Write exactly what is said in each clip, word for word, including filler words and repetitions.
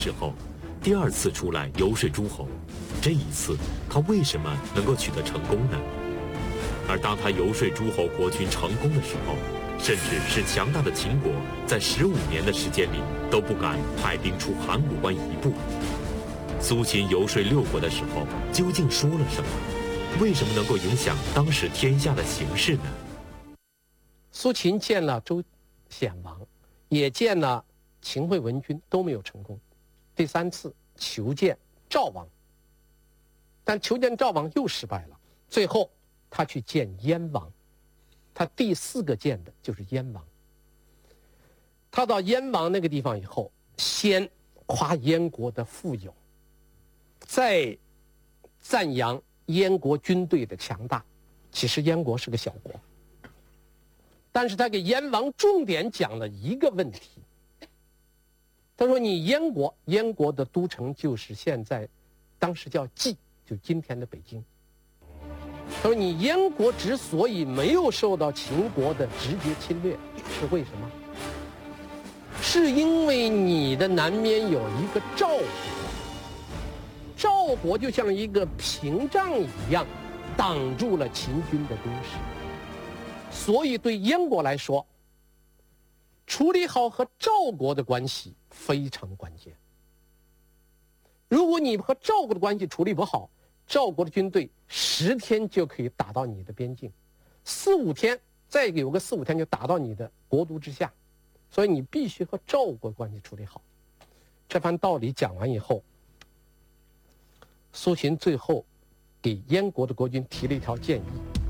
之后，第二次出来游说诸侯，这一次他为什么能够取得成功呢？而当他游说诸侯国君成功的时候，甚至是强大的秦国，在十五年的时间里都不敢派兵出函谷关一步。苏秦游说六国的时候，究竟说了什么？为什么能够影响当时天下的形势呢？ 苏秦见了周显王，也见了秦惠文君，都没有成功。第三次求见赵王，但求见赵王又失败了。最后他去见燕王，他第四个见的就是燕王。他到燕王那个地方以后，先夸燕国的富有，再赞扬燕国军队的强大。其实燕国是个小国，但是他给燕王重点讲了一个问题。他说你燕国，燕国的都城就是现在当时叫蓟，就今天的北京。他说你燕国之所以没有受到秦国的直接侵略，是为什么？是因为你的南面有一个赵国，赵国就像一个屏障一样挡住了秦军的攻势。所以对燕国来说，处理好和赵国的关系非常关键。如果你和赵国的关系处理不好，赵国的军队十天就可以打到你的边境，四五天再有个四五天就打到你的国都之下。所以你必须和赵国关系处理好。这番道理讲完以后，苏秦最后给燕国的国君提了一条建议：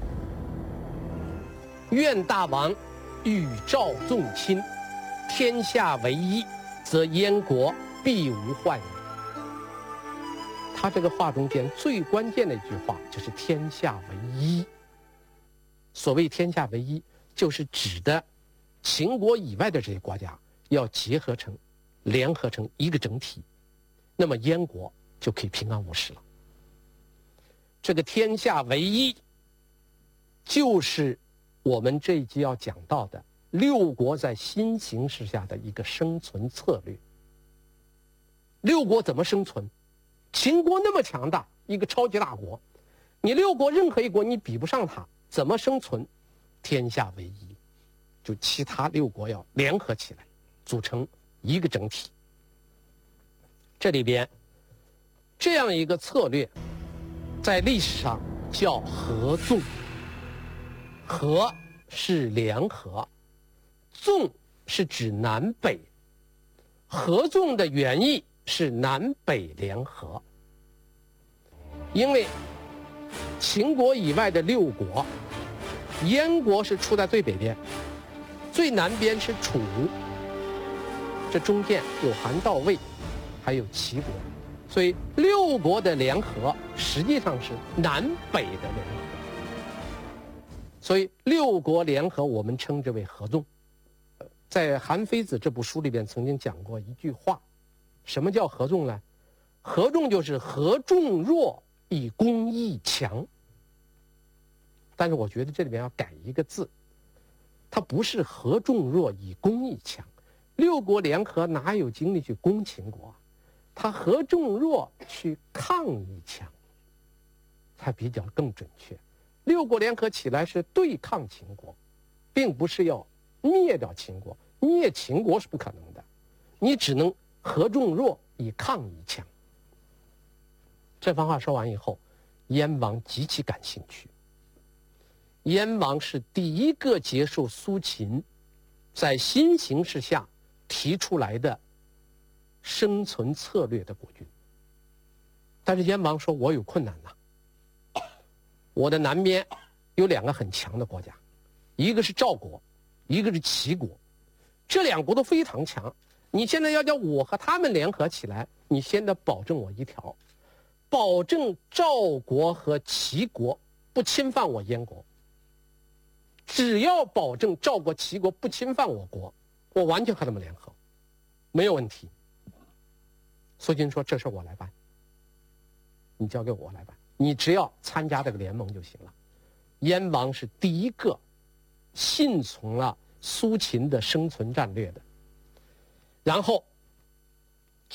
愿大王与赵纵亲，天下为一，则燕国必无患矣。他这个话中间最关键的一句话就是天下为一。所谓天下为一，就是指的秦国以外的这些国家要结合成联合成一个整体，那么燕国就可以平安无事了。这个天下为一就是我们这一集要讲到的六国在新形势下的一个生存策略。六国怎么生存？秦国那么强大，一个超级大国，你六国任何一国你比不上它，怎么生存？天下为一，就其他六国要联合起来，组成一个整体。这里边这样一个策略，在历史上叫合纵。合是联合，纵是指南北。合纵的原意是南北联合。因为秦国以外的六国，燕国是处在最北边，最南边是楚，这中间有韩赵魏，还有齐国，所以六国的联合实际上是南北的联合。所以六国联合我们称之为合纵。在《韩非子》这部书里边曾经讲过一句话，什么叫合纵呢？合纵就是合众弱以攻益强。但是我觉得这里边要改一个字，它不是合众弱以攻益强。六国联合哪有精力去攻秦国啊？它合众弱去抗益强，才比较更准确。六国联合起来是对抗秦国，并不是要灭掉秦国。灭秦国是不可能的，你只能合众弱以抗益强。这番话说完以后，燕王极其感兴趣。燕王是第一个接受苏秦在新形势下提出来的生存策略的国君。但是燕王说，我有困难呐、啊，我的南边有两个很强的国家，一个是赵国，一个是齐国，这两国都非常强。你现在要叫我和他们联合起来，你先得保证我一条，保证赵国和齐国不侵犯我燕国。只要保证赵国、齐国不侵犯我国，我完全和他们联合，没有问题。苏秦说：“这事我来办，你交给我来办，你只要参加这个联盟就行了。”燕王是第一个信从了苏秦的生存战略的，然后就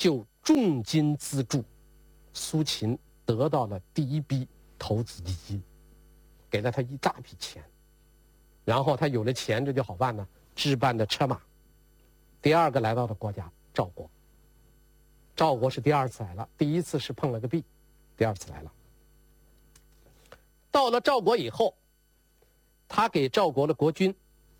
重金资助，苏秦得到了第一笔投资基金，给了他一大笔钱，然后他有了钱，这就好办了，置办的车马。第二个来到的国家赵国，赵国是第二次来了，第一次是碰了个壁，第二次来了。到了赵国以后，他给赵国的国君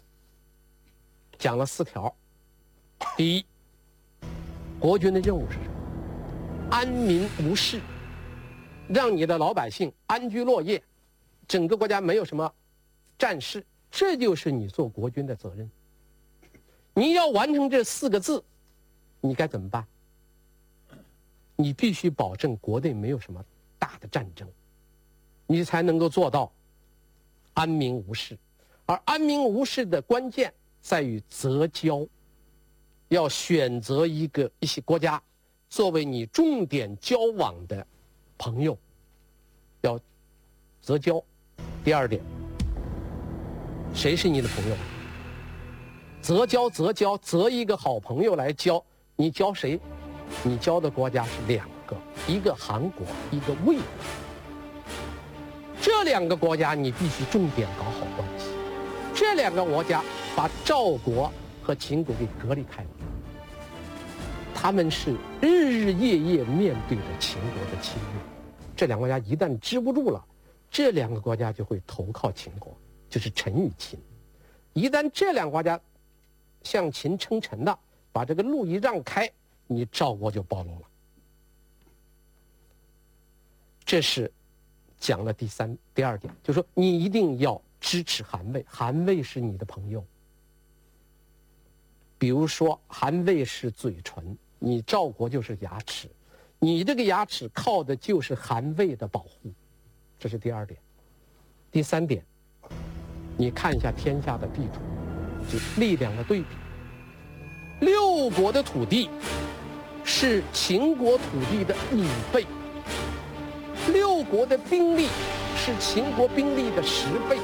讲了四条。第一，国君的任务是什么？安民无事，让你的老百姓安居乐业，整个国家没有什么战事，这就是你做国君的责任。你要完成这四个字，你该怎么办？你必须保证国内没有什么大的战争，你才能够做到安民无事。而安民无事的关键在于择交，要选择一个一些国家作为你重点交往的朋友，要择交。第二点，谁是你的朋友？择交择交择一个好朋友来交，你交谁？你交的国家是两个，一个韩国，一个魏国。这两个国家你必须重点搞好关系。这两个国家把赵国和秦国给隔离开了，他们是日日夜夜面对着秦国的侵略。这两个国家一旦支不住了，这两个国家就会投靠秦国，就是臣与秦。一旦这两个国家向秦称臣的，把这个路一让开，你赵国就暴露了。这是讲了第三第二点，就是说你一定要支持韩魏，韩魏是你的朋友。比如说韩魏是嘴唇，你赵国就是牙齿，你这个牙齿靠的就是韩魏的保护，这是第二点。第三点，你看一下天下的地图，就力量的对比。六国的土地是秦国土地的五倍，六国的兵力是秦国兵力的十倍。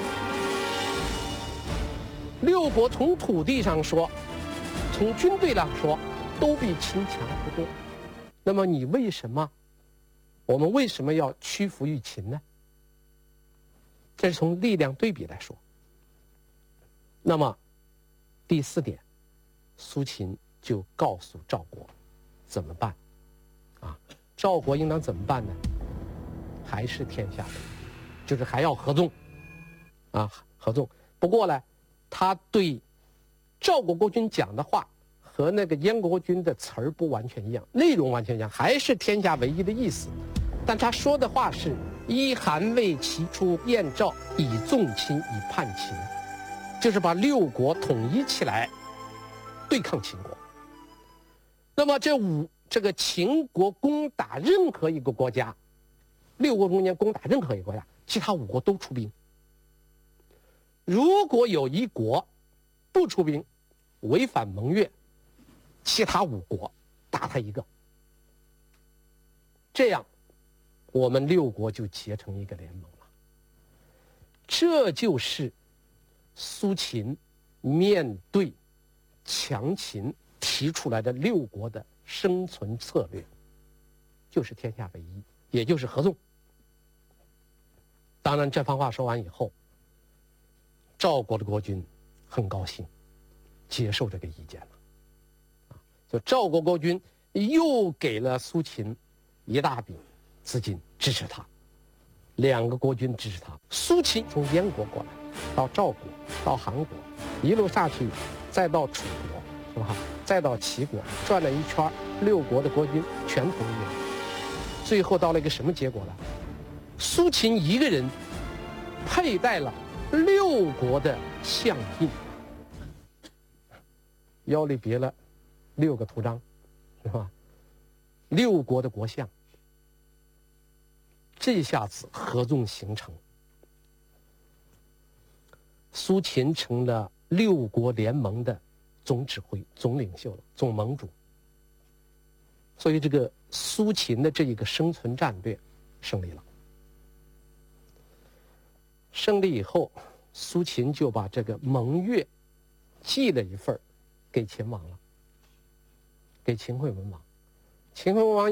六国从土地上说，从军队上说，都比秦强不多。那么你为什么，我们为什么要屈服于秦呢？这是从力量对比来说。那么第四点，苏秦就告诉赵国怎么办啊？赵国应当怎么办呢？还是天下为一，就是还要合纵啊，合纵。不过呢，他对赵国国君讲的话和那个燕国君的词儿不完全一样，内容完全一样，还是天下为一的意思。但他说的话是依韩魏齐楚燕赵，以纵秦，以叛秦，就是把六国统一起来对抗秦国。那么这五这个秦国攻打任何一个国家，六国中间攻打任何一个国家，其他五国都出兵。如果有一国不出兵，违反盟约，其他五国打他一个，这样我们六国就结成一个联盟了。这就是苏秦面对强秦提出来的六国的生存策略，就是天下为一，也就是合纵。当然这番话说完以后，赵国的国君很高兴，接受这个意见了。就赵国国君又给了苏秦一大笔资金支持他，两个国君支持他。苏秦从燕国过来，到赵国，到韩国，一路下去，再到楚国，是吧？再到齐国，转了一圈，六国的国君全同意了。最后到了一个什么结果呢？苏秦一个人佩戴了六国的相印，腰里别了六个图章，是吧？六国的国相，这下子合纵形成，苏秦成了六国联盟的总指挥、总领袖了，总盟主。所以这个苏秦的这一个生存战略胜利了。胜利以后，苏秦就把这个盟约寄了一份给秦王了，给秦惠文王。 秦惠文王